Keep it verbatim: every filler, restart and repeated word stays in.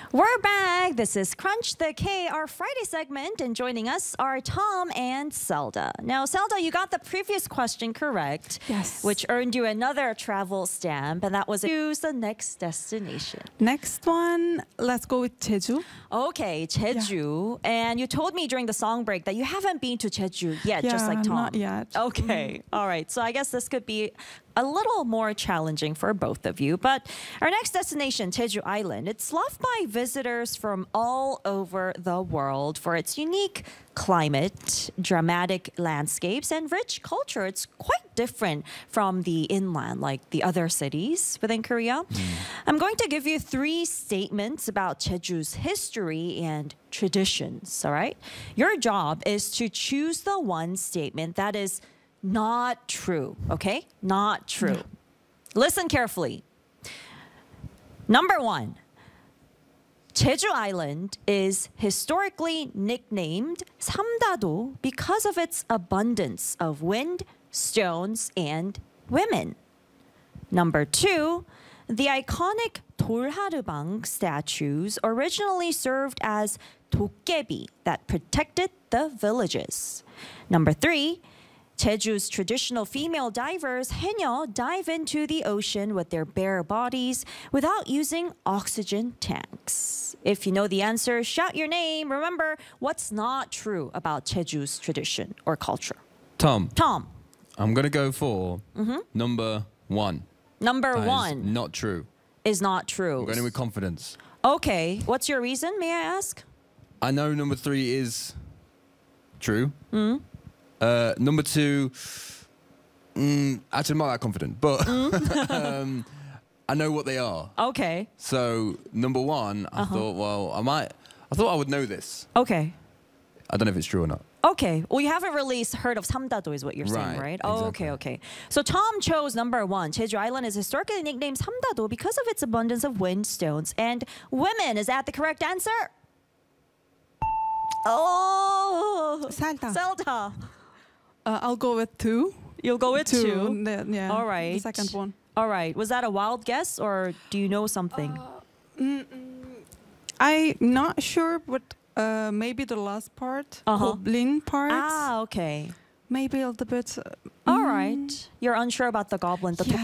We're back. This is Crunch the K, our Friday segment, and joining us are Tom and Zelda. Now, Zelda, you got the previous question correct. Yes. Which earned you another travel stamp, and that was choose the next destination. Next one, let's go with Jeju. Okay, Jeju. Yeah. And you told me during the song break that you haven't been to Jeju yet, yeah, just like Tom. Not yet. Okay. Mm. All right. So I guess this could be a little more challenging for both of you. But our next destination, Jeju Island, it's loved by visitors from all over the world for its unique climate, dramatic landscapes, and rich culture. It's quite different from the inland, like the other cities within Korea. Mm. I'm going to give you three statements about Jeju's history and traditions, all right? Your job is to choose the one statement that is not true, okay? Not true. Yeah. Listen carefully. Number one, Jeju Island is historically nicknamed 삼다도 because of its abundance of wind, stones, and women. Number two, the iconic 돌하르방 statues originally served as 도깨비 that protected the villages. Number three, Jeju's traditional female divers, haenyeo, dive into the ocean with their bare bodies without using oxygen tanks. If you know the answer, shout your name. Remember, what's not true about Jeju's tradition or culture? Tom. Tom. I'm going to go for mm-hmm. number one. Number that one. Is not true. Is not true. I'm going with confidence. Okay. What's your reason, may I ask? I know number three is true. Mm-hmm. Uh, number two, mm, actually, I'm not that confident, but mm. um, I know what they are. Okay. So number one, I uh-huh. thought, well, I might. I thought I would know this. Okay. I don't know if it's true or not. Okay. Well, you haven't really heard of 삼다도, is what you're right, saying, right? Exactly. Oh, okay, okay. So Tom chose number one. Jeju Island is historically nicknamed 삼다도 because of its abundance of wind, stones, and women. Is that the correct answer? Oh, Zelda. Zelda. Uh, I'll go with two. You'll go with two? two. The, yeah. All right. The second one. All right. Was that a wild guess or do you know something? Uh, mm, mm, I'm not sure, but uh, maybe the last part, uh-huh. goblin part. Ah, okay. Maybe a little bit. Uh, All mm, right. You're unsure about the goblin, the yeah.